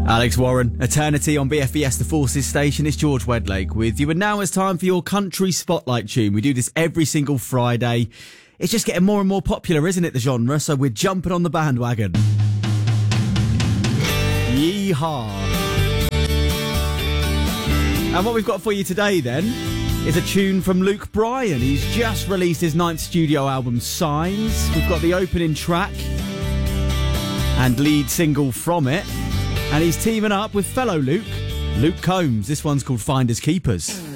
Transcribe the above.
Alex Warren, Eternity on BFBS, the Forces station. It's George Wedlake with you. And now it's time for your country spotlight tune. We do this every single Friday. It's just getting more and more popular, isn't it, the genre? So we're jumping on the bandwagon. Yeehaw. And what we've got for you today, then, is a tune from Luke Bryan. He's just released his 9th studio album, Signs. We've got the opening track and lead single from it. And he's teaming up with fellow Luke Combs. This one's called Finders Keepers.